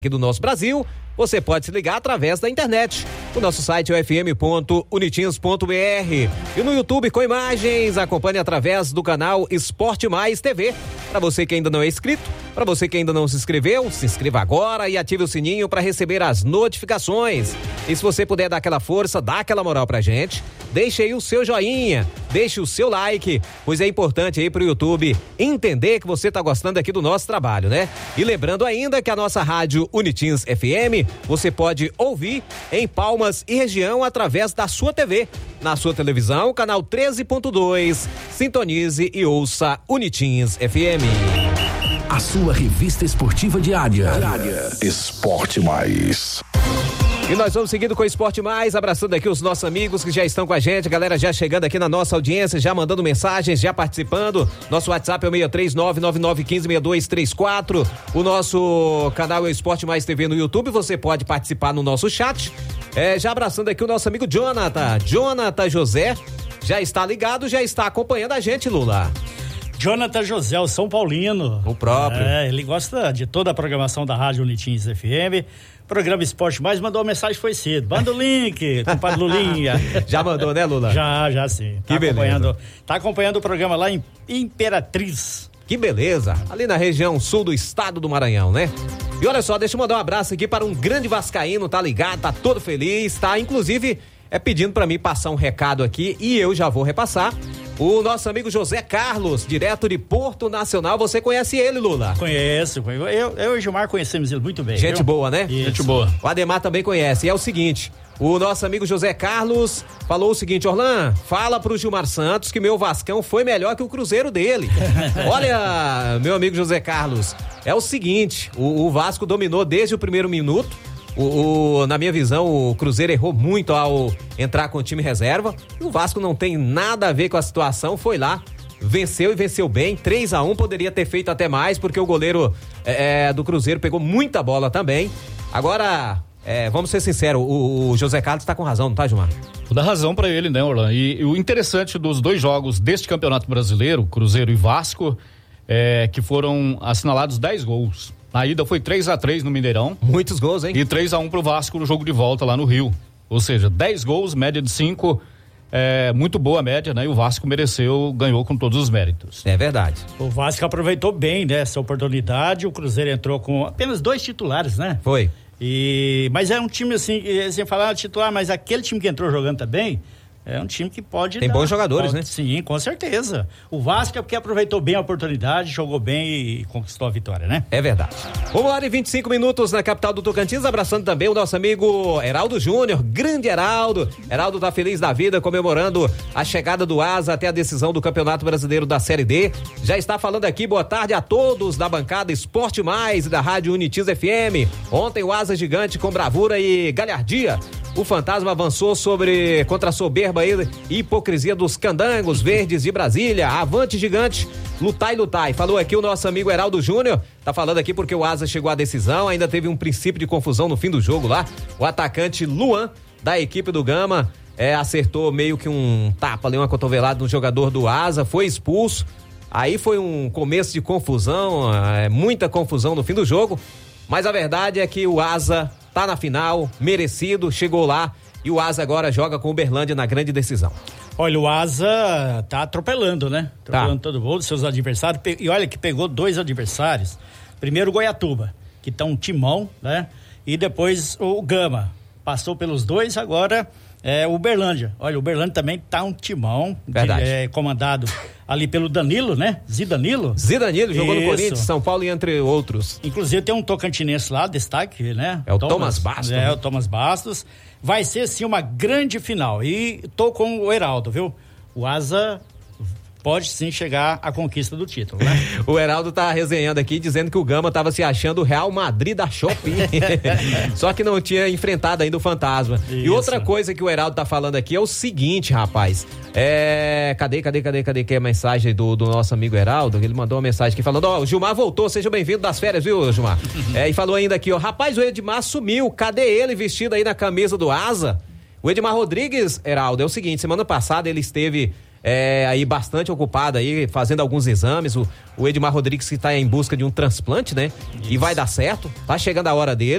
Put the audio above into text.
aqui do nosso Brasil, você pode se ligar através da internet. O nosso site é fm.unitins.br e no YouTube com imagens, acompanhe através do canal Esporte Mais TV. Para você que ainda não é inscrito, para você que ainda não se inscreveu, se inscreva agora e ative o sininho para receber as notificações. E se você puder dar aquela força, dá aquela moral pra gente, deixe aí o seu joinha, deixe o seu like, pois é importante aí pro YouTube entender que você tá gostando aqui do nosso trabalho, né? E lembrando ainda que a nossa rádio Unitins FM, você pode ouvir em Palmas e região através da sua TV. Na sua televisão, canal 13.2, sintonize e ouça Unitins FM. A sua revista esportiva diária. Esporte Mais. E nós vamos seguindo com o Esporte Mais, abraçando aqui os nossos amigos que já estão com a gente, a galera já chegando aqui na nossa audiência, já mandando mensagens, já participando. Nosso WhatsApp é o 63999156234. O nosso canal é o Esporte Mais TV no YouTube, você pode participar no nosso chat. Já abraçando aqui o nosso amigo Jonathan José, já está ligado, já está acompanhando a gente, Lula. Jonathan José, o São Paulino. O próprio. Ele gosta de toda a programação da Rádio Unitins FM. Programa Esporte Mais, mandou uma mensagem, foi cedo. Manda o link, compadre Lulinha. Já mandou, né, Lula? Já sim. Tá acompanhando o programa lá em Imperatriz. Que beleza, ali na região sul do estado do Maranhão, né? E olha só, deixa eu mandar um abraço aqui para um grande vascaíno, tá ligado, tá todo feliz, tá? Inclusive, pedindo para mim passar um recado aqui e eu já vou repassar. O nosso amigo José Carlos, direto de Porto Nacional, você conhece ele, Lula? Conheço. Eu e o Gilmar conhecemos ele muito bem. Gente boa, né? Isso. Gente boa. O Ademar também conhece. E é o seguinte, o nosso amigo José Carlos falou o seguinte: Orlan, fala pro Gilmar Santos que meu Vascão foi melhor que o Cruzeiro dele. Olha, meu amigo José Carlos, é o seguinte, o Vasco dominou desde o primeiro minuto. Na minha visão, o Cruzeiro errou muito ao entrar com o time reserva. O Vasco não tem nada a ver com a situação, foi lá, venceu e venceu bem, 3-1, poderia ter feito até mais, porque o goleiro do Cruzeiro pegou muita bola também. Agora, vamos ser sinceros, o José Carlos tá com razão, não tá, Gilmar? Vou dar razão pra ele, né, Orlando? E o interessante dos dois jogos deste Campeonato Brasileiro, Cruzeiro e Vasco, que foram assinalados 10 gols. A ida foi 3-3 no Mineirão. Muitos gols, hein? E 3-1 pro Vasco no jogo de volta lá no Rio. Ou seja, 10 gols, média de 5, muito boa a média, né? E o Vasco ganhou com todos os méritos. É verdade. O Vasco aproveitou bem, né, essa oportunidade. O Cruzeiro entrou com apenas 2 titulares, né? Foi. Mas é um time assim, sem falar titular, mas aquele time que entrou jogando também, é um time que pode Tem bons jogadores, né? Sim, com certeza. O Vasco é porque aproveitou bem a oportunidade, jogou bem e conquistou a vitória, né? É verdade. Vamos lá, em 25 minutos na capital do Tocantins, abraçando também o nosso amigo Heraldo Júnior, grande Heraldo. Heraldo tá feliz da vida, comemorando a chegada do Asa até a decisão do Campeonato Brasileiro da Série D. Já está falando aqui, boa tarde a todos da bancada Esporte Mais e da Rádio Unitins FM. Ontem o Asa gigante com bravura e galhardia. O fantasma avançou contra a soberba e hipocrisia dos candangos verdes de Brasília. Avante gigante, lutai, lutai. Falou aqui o nosso amigo Heraldo Júnior. Tá falando aqui porque o Asa chegou à decisão. Ainda teve um princípio de confusão no fim do jogo lá. O atacante Luan, da equipe do Gama, acertou meio que um tapa ali, uma cotovelada no jogador do Asa. Foi expulso. Aí foi um começo de confusão, muita confusão no fim do jogo. Mas a verdade é que o Asa tá na final, merecido, chegou lá e o Asa agora joga com o Uberlândia na grande decisão. Olha, o Asa tá atropelando, né? Atropelando todo mundo, seus adversários. E olha que pegou 2 adversários. Primeiro o Goiatuba, que tá um timão, né? E depois o Gama. Passou pelos 2, agora o Uberlândia. Olha, o Uberlândia também tá um timão. Verdade. Comandado ali pelo Danilo, né? Zidanilo jogou no Corinthians, São Paulo e entre outros. Inclusive tem um tocantinense lá, destaque, né? É o Thomas Bastos. O Thomas Bastos. Vai ser sim uma grande final e tô com o Heraldo, viu? O Asa pode sim chegar à conquista do título, né? O Heraldo tá resenhando aqui, dizendo que o Gama tava se achando o Real Madrid da Shopping. Só que não tinha enfrentado ainda o fantasma. Isso. E outra coisa que o Heraldo tá falando aqui é o seguinte, rapaz. Cadê que é a mensagem do nosso amigo Heraldo? Ele mandou uma mensagem aqui falando, o Gilmar voltou, seja bem-vindo das férias, viu, Gilmar? E falou ainda aqui, rapaz, o Edmar sumiu, cadê ele vestido aí na camisa do Asa? O Edmar Rodrigues, Heraldo, é o seguinte, semana passada ele esteve aí bastante ocupado aí, fazendo alguns exames. O Edmar Rodrigues que está em busca de um transplante, né? Isso. E vai dar certo, tá chegando a hora dele.